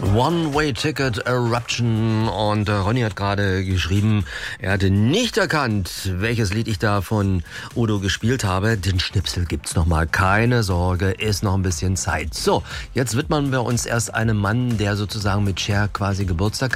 One-Way-Ticket Eruption und Ronny hat gerade geschrieben, er hatte nicht erkannt, welches Lied ich da von Udo gespielt habe. Den Schnipsel gibt's noch mal, keine Sorge, ist noch ein bisschen Zeit. So, jetzt widmen wir uns erst einem Mann, der sozusagen mit Cher quasi Geburtstag